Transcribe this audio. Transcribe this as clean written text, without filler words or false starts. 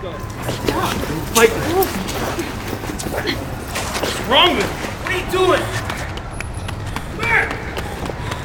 Fight. What's wrong with you? What are you doing? Come here.